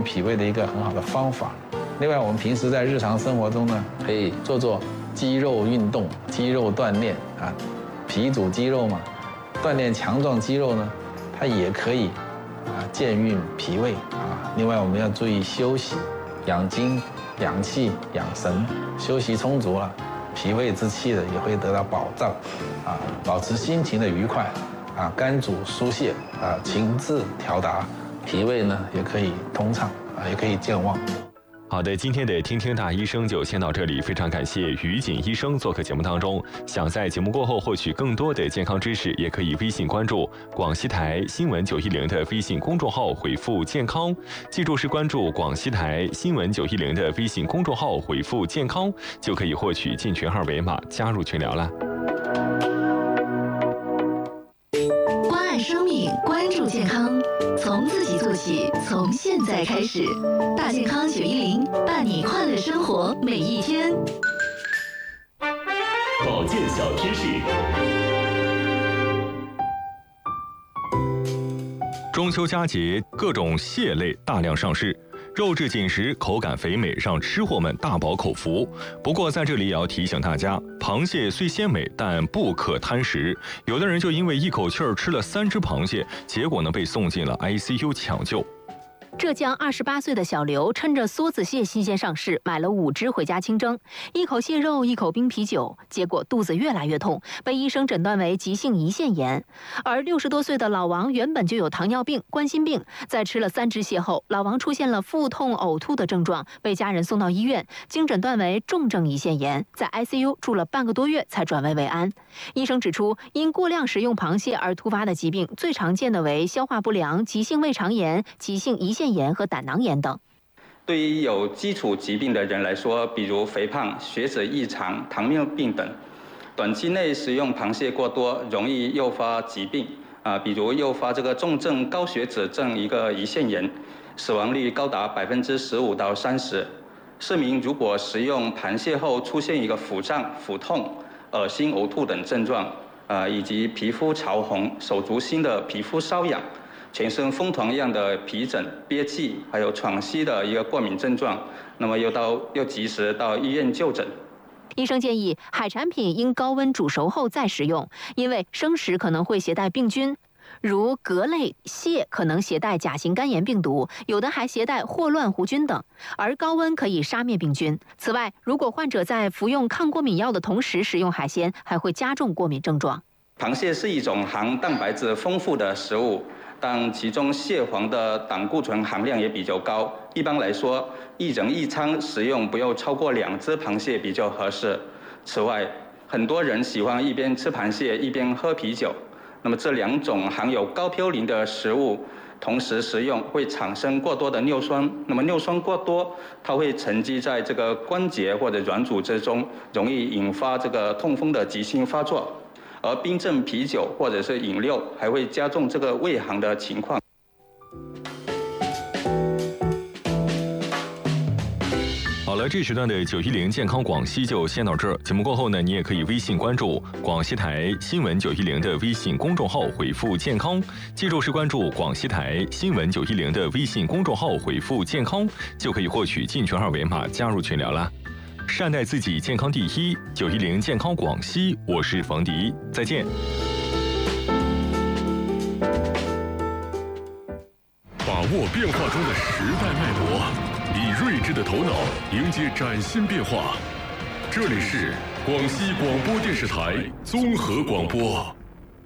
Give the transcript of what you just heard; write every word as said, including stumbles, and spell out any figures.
脾胃的一个很好的方法。另外，我们平时在日常生活中呢，可以做做肌肉运动、肌肉锻炼啊，脾主肌肉嘛，锻炼强壮肌肉呢，它也可以啊健运脾胃啊。另外，我们要注意休息，养精、养气、养神，休息充足了，脾胃之气呢也会得到保障啊，保持心情的愉快啊，肝主疏泄啊，情志调达，脾胃呢也可以通畅啊，也可以健旺。 好的，今天的听听大医生就先到这里，非常感谢于锦医生做客节目当中。想在节目过后获取更多的健康知识，也可以微信关注广西台新闻九一零的微信公众号，回复健康，记住是关注广西台新闻九一零的微信公众号，回复健康，就可以获取进群二维码，加入群聊了。 关爱生命，关注健康，从自己做起，从现在开始。大健康九一零，伴你快乐生活每一天。 保健小知识。 中秋佳节，各种蟹类大量上市，肉质紧实，口感肥美，让吃货们大饱口福。不过在这里也要提醒大家，螃蟹虽鲜美，但不可贪食。有的人就因为一口气儿吃了三只螃蟹，结果呢被送进了 I C U 抢救。 浙江二十八岁的小刘趁着梭子蟹新鲜上市，买了五只回家清蒸，一口蟹肉，一口冰啤酒，结果肚子越来越痛，被医生诊断为急性胰腺炎。而六十多岁的老王原本就有糖尿病、冠心病，在吃了三只蟹后，老王出现了腹痛、呕吐的症状，被家人送到医院，经诊断为重症胰腺炎，在 I C U 住了半个多月才转危为安。医生指出，因过量食用螃蟹而突发的疾病，最常见的为消化不良、急性胃肠炎、急性胰腺炎和胆囊炎等。 对于有基础疾病的人来说，比如肥胖、血脂异常、糖尿病等，短期内食用螃蟹过多，容易诱发疾病啊，比如诱发这个重症高血脂症一个胰腺炎，死亡率高达百分之十五到三十。市民如果食用螃蟹后出现一个腹胀、腹痛、恶心、呕吐等症状，啊，以及皮肤潮红、手足心的皮肤瘙痒，全身风团样的皮疹、憋气，还有喘息的一个过敏症状，那么又到又及时到医院就诊。 医生建议，海产品应高温煮熟后再食用，因为生食可能会携带病菌，如蛤类、蟹可能携带甲型肝炎病毒，有的还携带霍乱弧菌等，而高温可以杀灭病菌。此外，如果患者在服用抗过敏药的同时食用海鲜，还会加重过敏症状。 螃蟹是一种含蛋白质丰富的食物，但其中蟹黄的胆固醇含量也比较高。一般来说，一人一餐食用不要超过两只螃蟹比较合适。此外，很多人喜欢一边吃螃蟹一边喝啤酒，那么这两种含有高嘌呤的食物同时食用会产生过多的尿酸，那么尿酸过多，它会沉积在这个关节或者软组织中，容易引发这个痛风的急性发作。而冰镇啤酒或者是饮料还会加重这个胃寒的情况。 好了，这时段的九一零健康广西就先到这儿。节目过后呢，你也可以微信关注广西台新闻九一零的微信公众号，回复健康，记住是关注广西台新闻九一零的微信公众号，回复健康，就可以获取进群二维码，加入群聊啦。善待自己，健康第一。九一零健康广西，我是冯迪，再见。 把握变化中的时代脉搏，以睿智的头脑迎接崭新变化。这里是广西广播电视台综合广播。